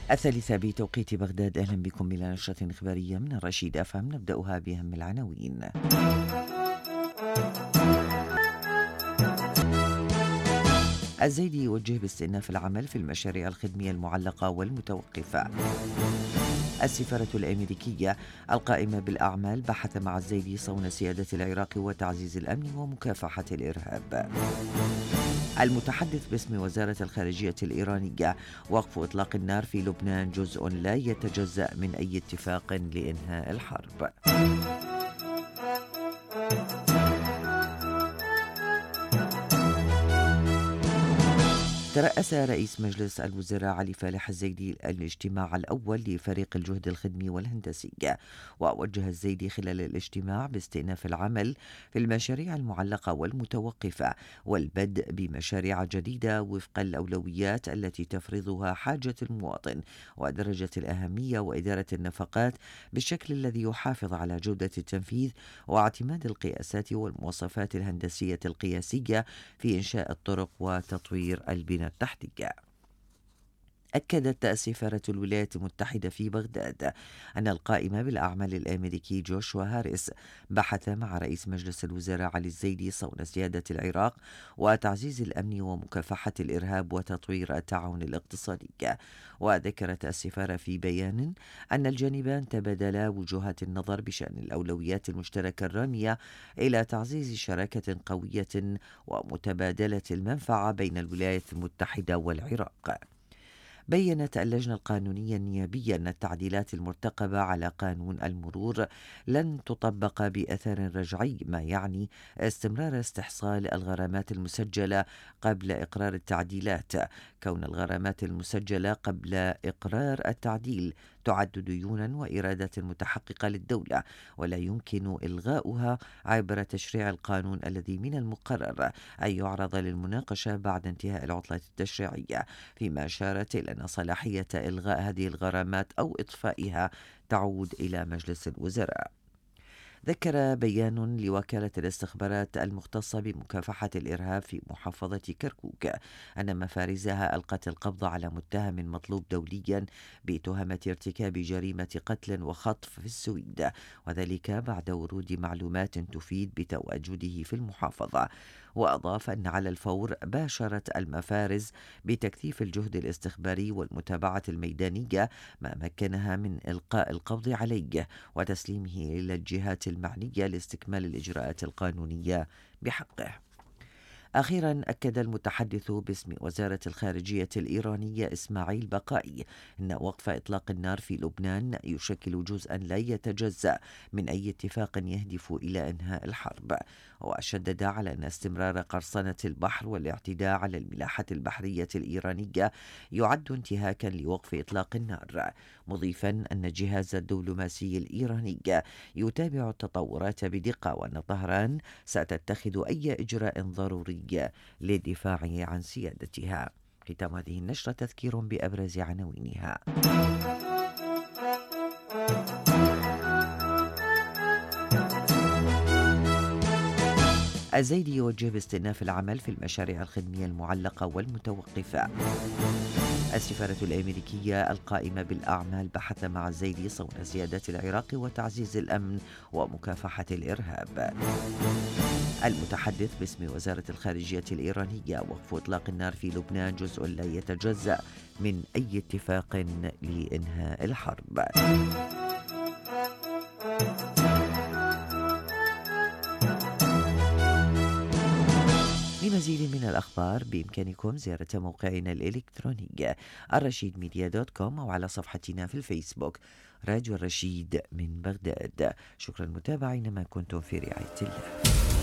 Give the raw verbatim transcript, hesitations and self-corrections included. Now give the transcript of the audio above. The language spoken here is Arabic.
الثالثة بتوقيت بغداد. أهلا بكم إلى نشرة إخبارية من الرشيد أفهم، نبدأها بأهم العناوين. الزيدي يوجه باستئناف العمل في المشاريع الخدمية المعلقة والمتوقفة. السفارة الأمريكية القائمة بالأعمال بحث مع الزيدي صون سيادة العراق وتعزيز الأمن ومكافحة الإرهاب. المتحدث باسم وزارة الخارجية الإيرانية: وقف إطلاق النار في لبنان جزء لا يتجزأ من أي اتفاق لإنهاء الحرب. ترأس رئيس مجلس الوزراء علي فالح الزيدي الاجتماع الأول لفريق الجهد الخدمي والهندسي، ووجه الزيدي خلال الاجتماع باستئناف العمل في المشاريع المعلقة والمتوقفة والبدء بمشاريع جديدة وفق الأولويات التي تفرضها حاجة المواطن ودرجة الأهمية وإدارة النفقات بالشكل الذي يحافظ على جودة التنفيذ واعتماد القياسات والمواصفات الهندسية القياسية في إنشاء الطرق وتطوير البنى التحتية. أكدت سفارة الولايات المتحدة في بغداد أن القائم بالأعمال الأمريكي جوشوا هاريس بحث مع رئيس مجلس الوزراء علي الزيدي صون سيادة العراق وتعزيز الأمن ومكافحة الإرهاب وتطوير التعاون الاقتصادي. وذكرت السفارة في بيان أن الجانبان تبادلا وجهات النظر بشأن الأولويات المشتركة الرامية إلى تعزيز شراكة قوية ومتبادلة المنفعة بين الولايات المتحدة والعراق. بيّنت اللجنة القانونية النيابية أن التعديلات المرتقبة على قانون المرور لن تطبق بأثر رجعي، ما يعني استمرار استحصال الغرامات المسجلة قبل إقرار التعديلات، كون الغرامات المسجلة قبل إقرار التعديل تعد ديونا وإيرادات متحققة للدولة، ولا يمكن إلغاؤها عبر تشريع القانون الذي من المقرر أن يعرض للمناقشة بعد انتهاء العطلة التشريعية، فيما أشارت إلى أن صلاحية إلغاء هذه الغرامات أو إطفائها تعود إلى مجلس الوزراء. ذكر بيان لوكالة الاستخبارات المختصة بمكافحة الإرهاب في محافظة كركوك أن مفارزها ألقت القبض على متهم مطلوب دوليا بتهمة ارتكاب جريمة قتل وخطف في السويد، وذلك بعد ورود معلومات تفيد بتواجده في المحافظة. وأضاف أن على الفور باشرت المفارز بتكثيف الجهد الاستخباري والمتابعة الميدانية، ما مكنها من إلقاء القبض عليه وتسليمه إلى الجهات المعنية لاستكمال الإجراءات القانونية بحقه. أخيرا أكد المتحدث باسم وزارة الخارجية الإيرانية إسماعيل بقائي أن وقف إطلاق النار في لبنان يشكل جزءا لا يتجزأ من أي اتفاق يهدف إلى إنهاء الحرب، وشدد على أن استمرار قرصنة البحر والاعتداء على الملاحة البحرية الإيرانية يعد انتهاكا لوقف إطلاق النار، مضيفا أن الجهاز الدبلوماسي الإيراني يتابع التطورات بدقة وأن طهران ستتخذ أي إجراء ضروري للدفاع عن سيادتها. ختام هذه النشرة تذكير بأبرز عناوينها. الزيدي يوجه باستئناف العمل في المشاريع الخدمية المعلقة والمتوقفة. السفارة الأمريكية القائمة بالأعمال بحث مع الزيدي صون سيادة العراق وتعزيز الأمن ومكافحة الإرهاب. المتحدث باسم وزارة الخارجية الإيرانية: وقف إطلاق النار في لبنان جزء لا يتجزأ من أي اتفاق لإنهاء الحرب. لمزيد من الأخبار بإمكانكم زيارة موقعنا الإلكتروني الرشيد ميديا دوت كوم أو على صفحتنا في الفيسبوك راديو الرشيد من بغداد. شكرا متابعين، ما كنتم في رعاية الله.